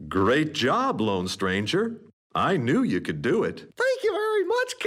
Great job, Lone Stranger. I knew you could do it. Thank you very much,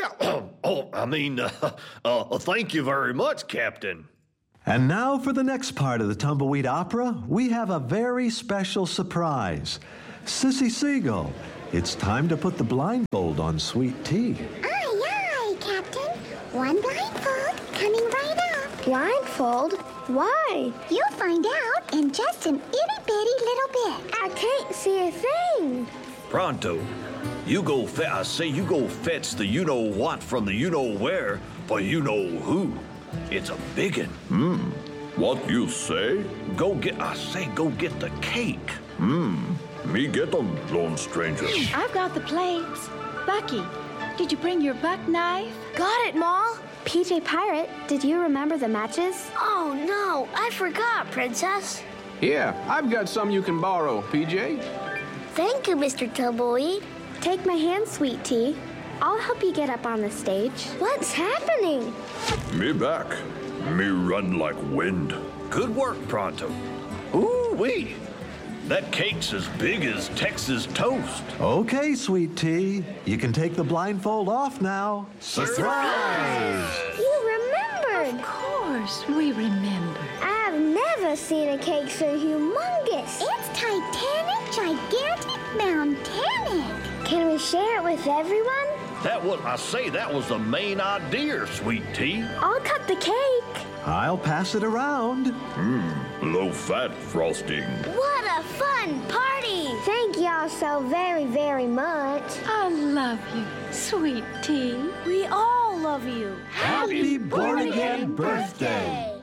thank you very much, Captain. And now for the next part of the Tumbleweed Opera, we have a very special surprise. Sissy Seagull, it's time to put the blindfold on Sweet Tea. Aye, aye, Captain. One blindfold coming right up. Blindfold? Why? You'll find out in just an itty-bitty little bit. I can't see a thing. Pronto. You go fetch the you-know-what from the you-know-where for you-know-who. It's a biggin. What you say? Go get the cake. Me get them, Lone Stranger. I've got the plates. Bucky, did you bring your buck knife? Got it, Ma. PJ Pirate, did you remember the matches? Oh, no, I forgot, Princess. Here, I've got some you can borrow, PJ. Thank you, Mr. Tumbleweed. Take my hand, Sweet Tea. I'll help you get up on the stage. What's happening? Me back. Me run like wind. Good work, Pronto. Ooh-wee. That cake's as big as Texas toast. Okay, Sweet Tea, you can take the blindfold off now. Surprise! You remembered. Of course, we remember. I've never seen a cake so humongous. It's titanic, gigantic, mountainic. Can we share it with everyone? That was the main idea, Sweet Tea. I'll cut the cake. I'll pass it around. Low-fat frosting. What a fun party! Thank y'all so very, very much. I love you, Sweet Tea. We all love you. Happy born-again birthday!